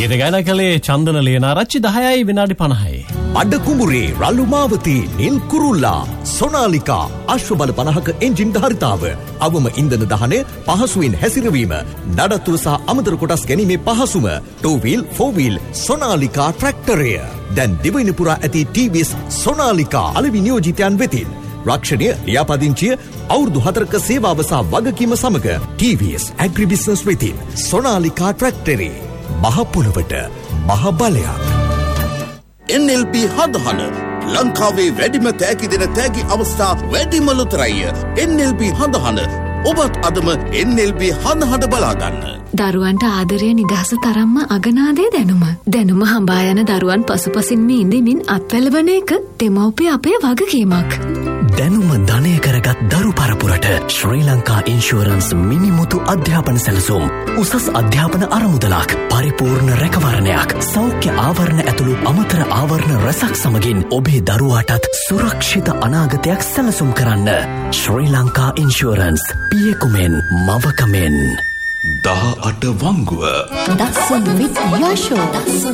ගීත ගායනා කළේ චන්දන ලියනාරච්චි 10යි විනාඩි 50යි. අඩ කුඹුරේ රළු මාවතී නිල් කුරුල්ලා සොනාලිකා අශ්ව බල 50ක එන්ජින් ධාරිතාව අවම ඉන්ධන දහනය පහසුවෙන් හැසිරවීම නඩත්තුව සහ අමතර කොටස් ගැනීමේ පහසුම 2 wheel 4 wheel සොනාලිකා ට්‍රැක්ටරය දැන් දිවයින පුරා ඇති TVS සොනාලිකා අලෙවි නියෝජිතයන් වෙතින් රක්ෂණය ලියාපදිංචිය අවුරුදු 4ක සේවාව සහ වගකීම සමග TVS ඇග්‍රි බිස්නස් වෙතින් සොනාලිකා ට්‍රැක්ටරේ මහ පොළවට මහ බලයක්. NLB හදහන ලංකාවේ වැඩිම තෑගි දෙන තෑගි අවස්ථා වැඩිම ලොතරැය. NLB හදහන ඔබත් අදම NLB හදහන බලාගන්න. දරුවන්ට ආදරය නිදහස තරම්ම අගනාදේ දැනුම හඹා යන දරුවන් පසුපසින්ම ඉඳමින් අත්වැළවන එක දෙමව්පිය අපේ වගකීමක්. දැනුම ධනය කරගත් දරු පරපුරට ශ්‍රී ලංකා ඉන්ෂුරන්ස් මිනිමුතු අධ්‍යාපන සැලසුම් උසස් අධ්‍යාපන අරමුදලක් පරිපූර්ණ රැකවරණයක් සෞඛ්‍ය ආවරණ ඇතුළු අමතර ආවරණ රැසක් සමගින් ඔබේ දරුවාටත් සුරක්ෂිත අනාගතයක් සැලසුම් කරන්න. ශ්‍රී ලංකා ඉන්ෂුරන්ස් පියකුමෙන් මවකමෙන් 18 වංගුව දස්සන විත් යශෝ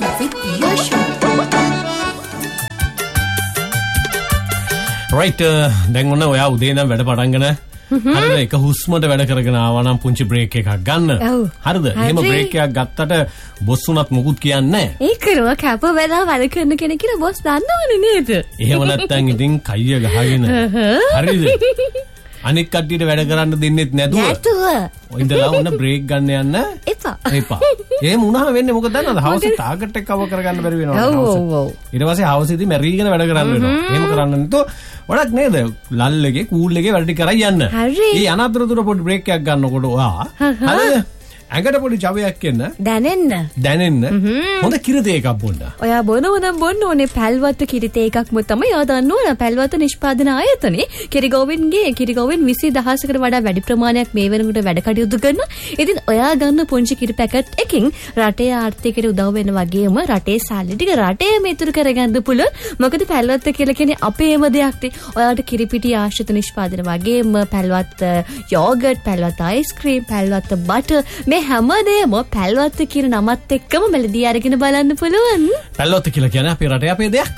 රයිට් දැන් ඔන්න ඔයා උදේ නම් වැඩ පටන් ගන්න. හරිද? එක හුස්මට වැඩ කරගෙන ආවා නම් පුංචි බ්‍රේක් එකක් ගන්න. හරිද? එහෙම බ්‍රේක් එකක් ගත්තට බොස් උනත් මොකුත් කියන්නේ නැහැ. ඒකරව කැප වෙලා වැඩ කරන කෙනෙක් කියලා බොස් දන්නවනේ නේද? එහෙම නැත්නම් ඉතින් කයිය ගහගෙන. හරිද? අනික් කට්ටියට වැඩ කරන්න දෙන්නෙත් නැතුව ඉඳලා ඔන්න බ්‍රේක් ගන්න යන්න එපා. එහෙම වුණාම වෙන්නේ මොකද දන්නවද? හවසේ ටාගට් එක කවර් කරගන්න බැරි වෙනවා. ඊට පස්සේ හවසේදී මැරීගෙන වැඩ කරන්න වෙනවා. එහෙම කරන්න නැතුව වඩක් නේද? ලල් එකේ කූල් එකේ වැඩ ටික කරයි යන්න. මේ අනතුරුදුර පොඩි බ්‍රේක් එකක් ගන්නකොට ඔයා හරිද? ඇඟට පොඩි ජවයක් එන්න දැනෙන්න හොඳ කිරිතේ එකක් බොන්න. ඔයා බොනවනම් බොන්න ඕනේ පැල්වත්ත කිරිතේ එකක්ම තමයි. ඔයා දන්න ඕන පැල්වත්ත නිෂ්පාදන ආයතනයේ කිරිගෝවින්ගේ කිරිගෝවින් 20000කට වඩා වැඩි ප්‍රමාණයක් මේ වෙනකොට වැඩ කටයුතු කරනවා. ඉතින් ඔයා ගන්න පුංචි කිරි පැකට් එකකින් රටේ ආර්ථිකයට උදව් වෙන වගේම රටේ සල්ලි ටික රටේම ඉතුරු කරගන්න පුළුවන්. මොකද පැල්වත්ත කියලා කියන්නේ අපේම දෙයක්. ඔයාලට කිරි පිටි ආශ්‍රිත නිෂ්පාදන වගේම පැල්වත්ත යෝගට්, පැල්වත්ත අයිස්ක්‍රීම්, පැල්වත්ත බටර් හැමදේම පැල්වත්ත කියන නමත් එක්කම මෙලදී අරගෙන බලන්න පුළුවන්. පැල්වත්ත කියලා කියන්නේ අපේ රටේ අපේ දෙයක්.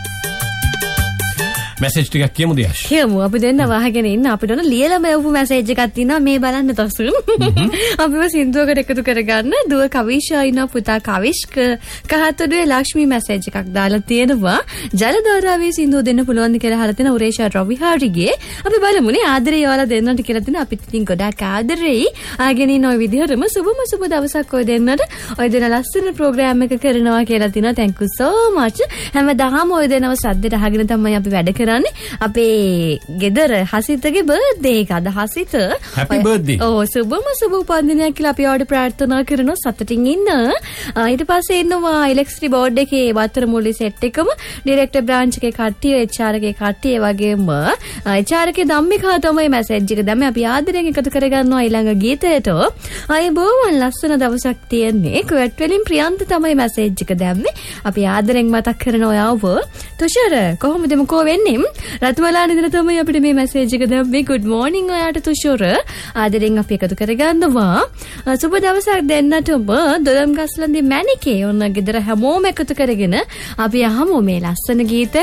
මැසේජ් ටිකක් කියමු දියාෂ්. කියමු. අපි දෙන්න වහගෙන ඉන්න අපිට ඕන ලියලම යවපු මැසේජ් එකක් තියෙනවා මේ බලන්න තසුන්. අපිව සින්දුවකට එකතු කරගන්න දුව කවිෂා ඉන්න පුතා කවිෂ්ක කහතොඩුවේ ලක්ෂ්මී මැසේජ් එකක් දාලා තියෙනවා. ජලධාරාවේ සින්දුව දෙන්න පුළුවන්ද කියලා අහලා තියෙන උරේෂා රවිහාරිගේ. අපි බලමුනේ ආදරේ ඔයාලා දෙන්නට කියලා තියෙන අපිත් ඉතින් ගොඩාක් ආදරෙයි. ආගෙන ඉන්න ඔය විදිහටම සුබ දවසක් ඔය දෙන්නට ඔය දෙන ලස්සන ප්‍රෝග්‍රෑම් එක කරනවා කියලා තියෙනවා. thank you so much. හැමදාම ඔය දෙනව සද්දට අහගෙන තමයි අපි වැඩ කරන්නේ. අපේ ගෙදර හසිතගේ බර්ත්ඩේ එක අද හසිත happy birthday. සුබ උපන්දිනයක් කියලා අපි ඔයාලට ප්‍රාර්ථනා කරනවා. සතුටින් ඉන්න. ඊට පස්සේ ඉන්නවා ඉලෙක්ට්‍රිසිටි බෝඩ් එකේ වතුර මුලි සෙට් එකම ඩිරෙක්ටර් බ්‍රාන්ච් එකේ කට්ටිය HR එකේ කට්ටිය වගේම HR එකේ ධම්මිකා තමයි මැසේජ් එක දැම්මේ. අපි ආදරෙන් එකතු කරගන්නවා ඊළඟ ගීතයට. බොහොම ලස්සන දවසක් තියෙන්නේ. ක්වෙට් වලින් ප්‍රියන්ත තමයි මැසේජ් එක දැම්මේ. අපි ආදරෙන් මතක් කරන ඔයාව තුෂාර කොහොමද මොකෝ වෙන්නේ? රත්මලා නිදන තමයි අපිට මේ මැසේජ් එක දැම්මේ. good morning ඔයාට තුෂාර. ආදරෙන් අපි එකතු කරගන්නවා. සුබ දවසක් දෙන්නට ඔබ දොළම් ගස්ලන්දේ මැනිකේ ඔන්න ගෙදර හැමෝම එකතු කරගෙන අපි අහමු මේ ලස්සන ගීතය.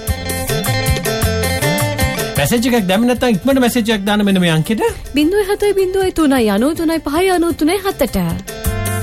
මැසේජ් එකක් දැම්මේ නැත්නම් ඉක්මනට මැසේජ් එකක් දාන්න මෙන්න මේ අංකෙට 0703 93 593 7ට.